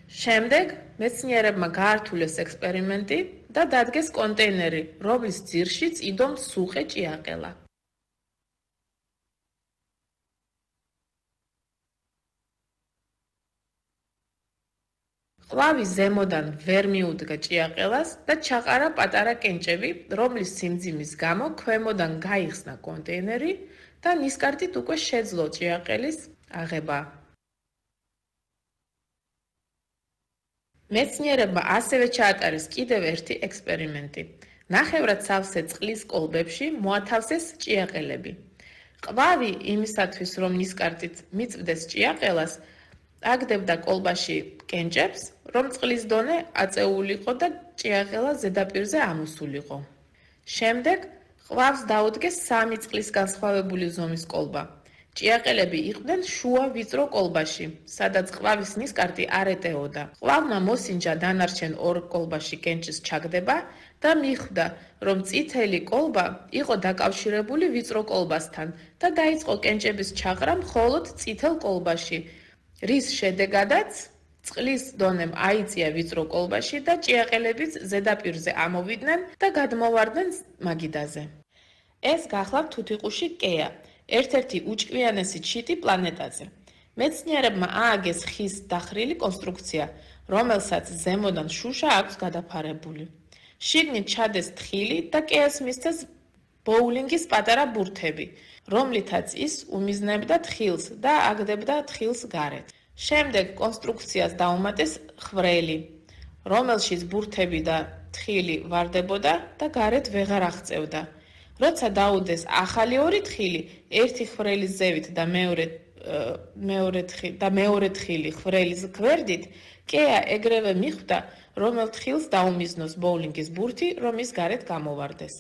შემდეგ მეცნიერებმა გაართულეს ექსპერიმენტი და დადგეს კონტეინერი, რომლის ძირშიც იდომთ სუყე ჭიაყელა. ყვავი ზემოდან ვერ მიუდგა ჭიაყელას და ჩაყარა პატარა კენჭები, რომლის სიმძიმის გამო ქვემოდან გაიხსნა კონტეინერი და ნისკარტით უკვე შეძლო ჭიაყელის აღება. მეცნიერებმა ასევე ჩაატარეს კიდევ ერთი ექსპერიმენტი. ნახევრად სავსე წყლის კოლბებში მოათავსეს ჭიაყელები. ყვავი იმისათვის, რომ ნისკარტით მიწვდეს ჭიაყელას, აგდებდა კოლბაში კენჭებს, რომ წყლის დონე აწეულიყო და ჭიაყელა ზედაპირზე ამოსულიყო. შემდეგ ყვავს დაუდგეს 3 წყლის განსხვავებული ზომის კოლბა. ჭიაყელები იყვნენ შუა ვიწრო კოლბაში, სადაც ყვავის ნისკარტი არ ეტეოდა. ყვავმა მოსინჯა დანარჩენ 2 კოლბაში კენჭის ჩაგდება და მიხვდა, რომ წითელი კოლბა იყო დაკავშირებული ვიწრო კოლბასთან და დაიწყო კენჭების ჩაყრა მხოლოდ წითელ კოლბაში, რის შედეგადაც წყლის დონემ აიწია ვიწრო კოლბაში და ჭიაყელებიც ზედაპირზე ამოვიდნენ და გადმოვარდნენ მაგიდაზე. ეს გახლავთ თუთიყუში კეა, ერთ-ერთი უჭკვიანესი ჩიტი პლანეტაზე. მეცნიერებმა ააგეს ხის დახრილი კონსტრუქცია, რომელსაც ზემოდან შუშა აქვს გადაფარებული. შიგნით ჩადეს თხილი და კეას მისცეს ბოულინგის პატარა ბურთები, რომლითაც ის უმიზნებდა თხილს და აგდებდა თხილს გარეთ. შემდეგ კონსტრუქციას დაუმატეს ხვრელი, რომელშიც ბურთები და თხილი ვარდებოდა და გარეთ ვეღარ აღწევდა. როცა დაუდეს ახალი 2 თხილი, ერთი ხვრელის ზევით და მეორე თხილი ხვრელის გვერდით, კეა ეგრევე მიხვდა, რომელ თხილს დაუმიზნოს ბოულინგის ბურთი, რომ ის გარეთ გამოვარდეს.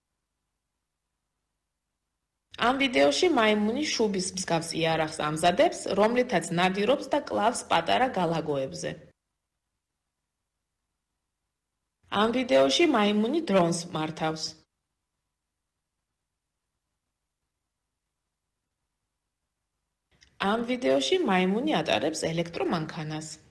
ამ ვიდეოში მაიმუნი შუბის მსგავს იარაღს ამზადებს, რომლითაც ნადირობს და კლავს პატარა გალაგოებზე. ამ ვიდეოში მაიმუნი დრონს მართავს. ამ ვიდეოში მაიმუნი ატარებს ელექტრომანქანას.